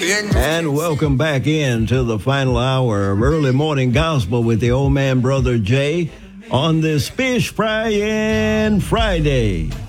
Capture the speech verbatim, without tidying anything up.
And welcome back in to the final hour of Early Morning Gospel with the old man, Brother Jay, on this Fish Frying Friday.